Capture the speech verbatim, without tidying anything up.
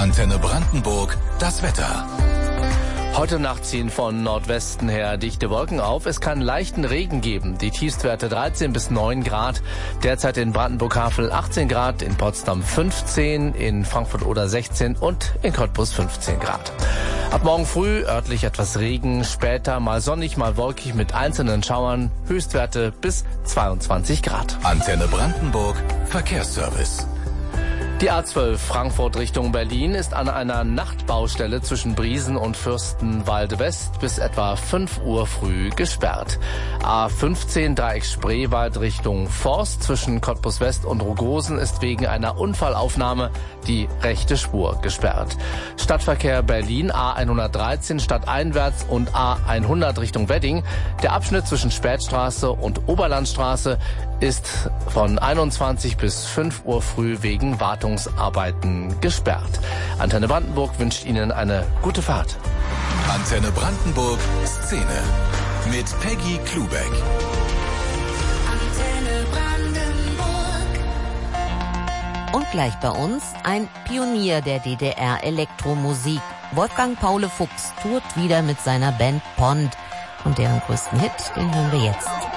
Antenne Brandenburg, das Wetter. Heute Nacht ziehen von Nordwesten her dichte Wolken auf. Es kann leichten Regen geben. Die Tiefstwerte dreizehn bis neun Grad. Derzeit in Brandenburg-Havel achtzehn Grad, in Potsdam fünfzehn, in Frankfurt-Oder sechzehn und in Cottbus fünfzehn Grad. Ab morgen früh örtlich etwas Regen, später mal sonnig, mal wolkig mit einzelnen Schauern. Höchstwerte bis zweiundzwanzig Grad. Antenne Brandenburg, Verkehrsservice. Die A zwölf Frankfurt Richtung Berlin ist an einer Nachtbaustelle zwischen Briesen und Fürstenwalde West bis etwa fünf Uhr früh gesperrt. A fünfzehn Dreieck Spreewald Richtung Forst zwischen Cottbus West und Rogosen ist wegen einer Unfallaufnahme die rechte Spur gesperrt. Stadtverkehr Berlin A hundertdreizehn stadteinwärts und A hundert Richtung Wedding. Der Abschnitt zwischen Spätstraße und Oberlandstraße ist von einundzwanzig bis fünf Uhr früh wegen Wartungsarbeiten gesperrt. Antenne Brandenburg wünscht Ihnen eine gute Fahrt. Antenne Brandenburg Szene mit Peggy Klubeck. Antenne Brandenburg. Und gleich bei uns ein Pionier der D D R-Elektromusik. Wolfgang Paule Fuchs tourt wieder mit seiner Band Pond. Und deren größten Hit, den hören wir jetzt.